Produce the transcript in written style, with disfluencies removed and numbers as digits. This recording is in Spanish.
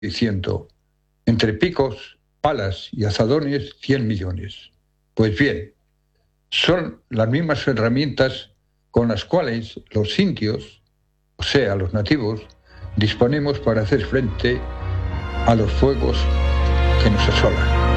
diciendo, entre picos, palas y azadones, 100 millones. Pues bien, son las mismas herramientas con las cuales los indios, o sea, los nativos, disponemos para hacer frente a los fuegos que nos asolan.